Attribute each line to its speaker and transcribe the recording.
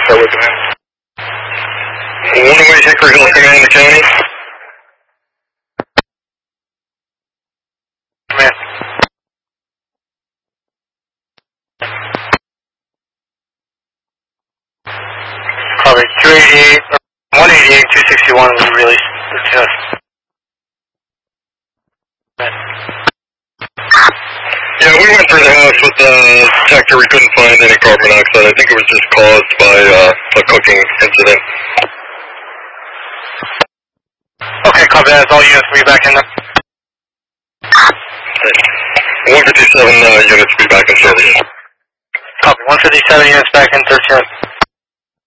Speaker 1: Start with command. 108 Hickory Hill Command to County. Command. Copy. 288, 188, 261 was released. Yeah, we went through the house with the detector. We couldn't find any carbon monoxide. I think it was just caused by a cooking incident. Okay, copy that. All units will be back in there. 157 units will be back in service. Copy. 157 units back in 13.